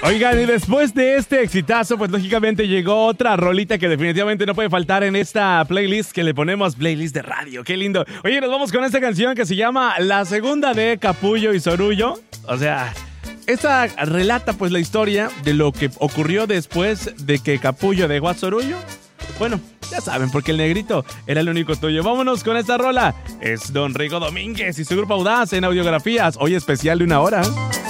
Oigan, y después de este exitazo, pues lógicamente llegó otra rolita que definitivamente no puede faltar en esta playlist que le ponemos playlist de radio. ¡Qué lindo! Oye, nos vamos con esta canción que se llama La Segunda de Capullo y Sorullo. O sea, esta relata pues la historia de lo que ocurrió después de que Capullo dejó a Sorullo. Bueno, ya saben, porque el negrito era el único tuyo. Vámonos con esta rola. Es Don Rigo Domínguez y su grupo Audaz en Audiografías. Hoy especial de 1 hora.